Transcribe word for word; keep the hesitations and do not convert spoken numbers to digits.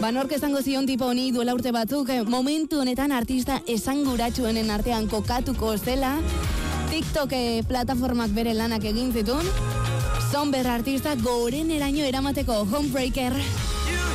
Banork esango zion tipo honi duela urte batzuk, momentu honetan artista esanguratsuenen artean kokatuko zela, TikTok eh, plataformak bere lanak egin zituen, Somber artista goreneraino eramateko Homebreaker.